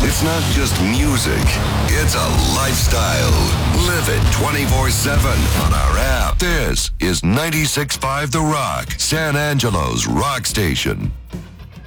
It's not just music, it's a lifestyle. Live it 24/7 on our app. This is 96.5 The Rock, San Angelo's rock station.